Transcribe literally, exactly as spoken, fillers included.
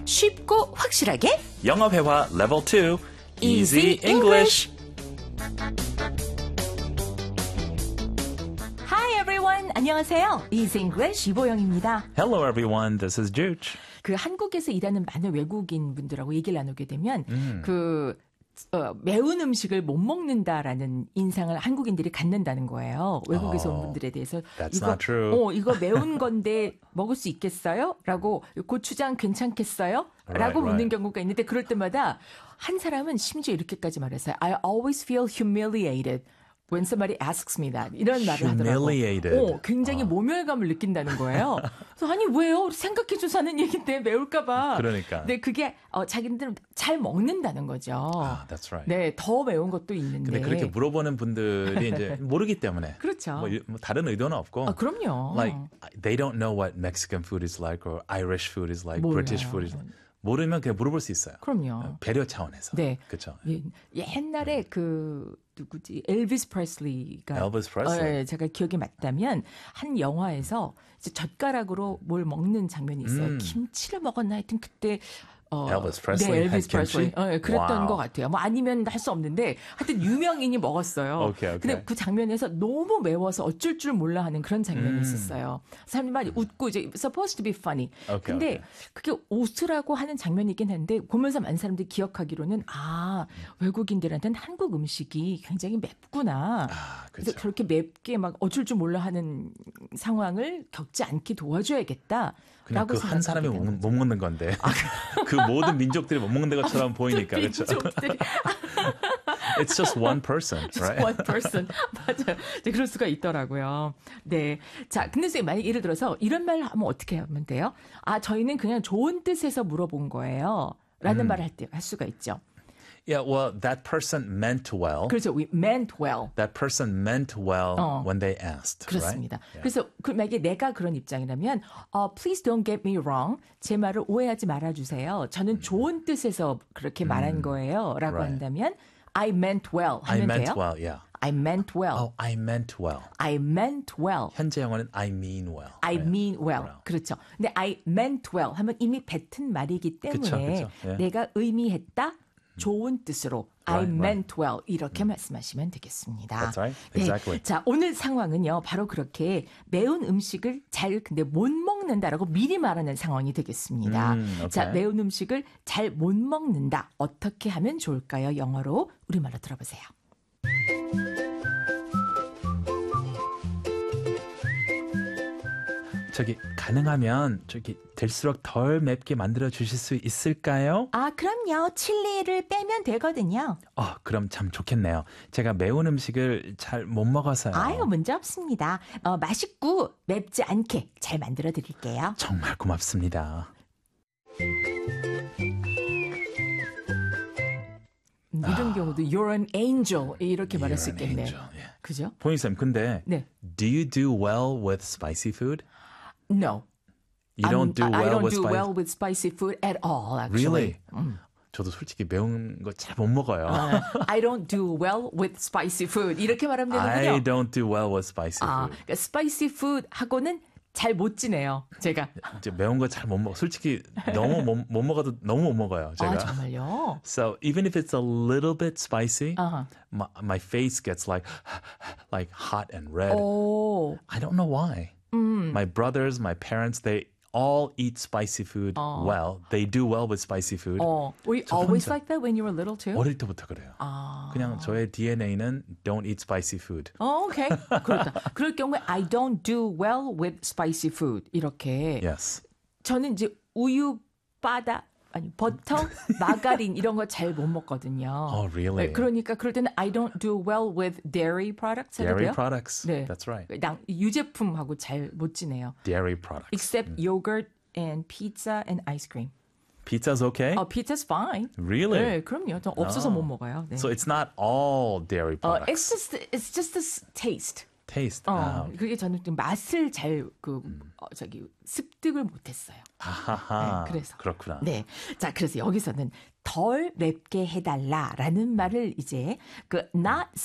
쉽고 확실하게 영어 회화 레벨 투 Easy Easy English. Hi everyone. 안녕하세요. Easy English 이보영입니다. Hello everyone, this is Juge. 그 한국에서 일하는 많은 외국인 분들하고 얘기를 나누게 되면 음. 그 어, 매운 음식을 못 먹는다라는 인상을 한국인들이 갖는다는 거예요. 외국에서 온 Oh, 분들에 대해서 that's 이거 not true. 어, 이거 매운 건데 먹을 수 있겠어요? 라고 고추장 괜찮겠어요? Right, 라고 묻는 right. 경우가 있는데 그럴 때마다 한 사람은 심지어 이렇게까지 말했어요. I always feel humiliated when somebody asks me that. 이런 말을 하더라고요. Humiliated. 어, 굉장히 모멸감을 느낀다는 거예요. 그래서 아니 왜요? 생각해줘서 하는 얘기인데 매울까 봐. 그러니까. 근데 그게 어, 자기들은 잘 먹는다는 거죠. Ah, that's right. 네, 더 매운 것도 있는데. 근데 그렇게 물어보는 분들이 이제 모르기 때문에 그렇죠. 뭐, 뭐 다른 의도는 없고 아, 그럼요. like they don't know what Mexican food is like or Irish food is like, 몰라요. British food is like. 모르면 그냥 물어볼 수 있어요. 그럼요. 배려 차원에서. 네. 그렇죠. 예, 옛날에 그 누구지? 엘비스 프레슬리가 Elvis Presley. 어, 예, 제가 기억이 맞다면 한 영화에서 이제 젓가락으로 뭘 먹는 장면이 있어요. 음. 김치를 먹었나 하여튼 그때 어, Elvis Presley 네, had 엘비스 프레슬리. kimchi? 어, 예, 그랬던 Wow. 것 같아요. 뭐 아니면 할 수 없는데 하여튼 유명인이 먹었어요. 오케이, 오케이. 근데 그 장면에서 너무 매워서 어쩔 줄 몰라 하는 그런 장면이 음. 있었어요. 사람들이 웃고 이제 supposed to be funny. 오케이, 근데 오케이. 그게 웃으라고 하는 장면이긴 한데 보면서 많은 사람들이 기억하기로는 아 외국인들한테는 한국 음식이 굉장히 맵구나. 아, 그래서 그렇죠. 그렇게 맵게 막 어쩔 줄 몰라 하는 상황을 겪지 않게 도와줘야겠다. 그냥 그 한 사람이 못, 못 먹는 건데 그 모든 민족들이 못 먹는 것처럼 보이니까 그렇죠. 민족들이 It's just one person, just right? one person. 맞아요. 네, 그럴 수가 있더라고요. 네. 자, 근데 선생님, 만약 예를 들어서 이런 말 하면 어떻게 하면 돼요? 아, 저희는 그냥 좋은 뜻에서 물어본 거예요. 라는 말을 할 때, 할 수가 있죠. Yeah, well, that person meant well. 그렇죠. We meant well. That person meant well 어. when they asked, 그렇습니다. right? Yeah. 그래서 그 만약에 내가 그런 입장이라면 어, please don't get me wrong. 제 말을 오해하지 말아주세요. 저는 좋은 뜻에서 그렇게 말한 거예요. 라고 Right. 한다면 I meant well I 하면 meant 돼요. well, yeah. I meant well. Oh, I meant well. I meant well. 현재 영어는 I mean well. I 네. mean well. well. 그렇죠. 근데 I meant well 하면 이미 뱉은 말이기 때문에 그쵸, 그쵸. 예. 내가 의미했다. 좋은 뜻으로 I Right, meant well 이렇게 말씀하시면 되겠습니다. That's right. 네. Exactly. 자, 오늘 상황은요. 바로 그렇게 매운 음식을 잘 근데 못 먹는다라고 미리 말하는 상황이 되겠습니다. 음, 오케이. 자, 매운 음식을 잘 못 먹는다. 어떻게 하면 좋을까요? 영어로 우리말로 들어보세요. 저기 가능하면 저기 될수록 덜 맵게 만들어 주실 수 있을까요? 아, 그럼요. 칠리를 빼면 되거든요. 어, 그럼 참 좋겠네요. 제가 매운 음식을 잘 못 먹어서요. 아유, 문제 없습니다. 어, 맛있고 맵지 않게 잘 만들어 드릴게요. 정말 고맙습니다. 음, 이런 경우도 you're an angel 이렇게 말할 수 You're an 있겠네요. angel, 예. 그죠? 포인쌤, 근데 네. Do you do well with spicy food? No. You don't do I'm- well I don't with do spicy well with spicy food at all, actually. Really? 저도 솔직히 매운 거 잘 못 먹어요. 어, I don't do well with spicy food. 이렇게 말하면 되는군요. I don't do well with spicy 아, food. 그러니까 spicy food 하고는 잘 못 지내요. 제가. 이제 매운 거 잘 못 먹어. 솔직히 너무 못, 못 먹어도 너무 못 먹어요. 제가. 아, 정말요? So even if it's a little bit spicy, Uh-huh. my, my face gets like like hot and red. 오. I don't know why. My brothers, my parents, they all eat spicy food well. They do well with spicy food. 어. Were you 저 always 혼자- like that when you were little too? 어릴 때부터 그래요. 아. 그냥 저의 디엔에이는 don't eat spicy food. 어, 오케이. 그렇다. 그럴 경우에 I don't do well with spicy food. 이렇게. Yes. 저는 이제 우유, 바다, 아니 버터, 마가린 이런 거 잘 못 먹거든요. Oh, really? 네, 그러니까 그럴 때는 I don't do well with dairy products 해도 Dairy 돼요? products. 네. That's right. 랑, 유제품하고 잘 못 지내요. Dairy products. Except yogurt and pizza and ice cream. Pizza's okay? 어, pizza's fine. Really? 네, 그럼요. 저 없어서 못 먹어요. 네. So it's not all dairy 어, products. it's just it's just a s- taste. Taste. 어, 아, 그게 저는 좀 맛을 잘 그 어, 저기 습득을 못했어요. 아하하. 네, 그래서. 그렇구나. 네. 자, 그래서 여기서는 덜 맵게 해달라라는 말을 이제 그 not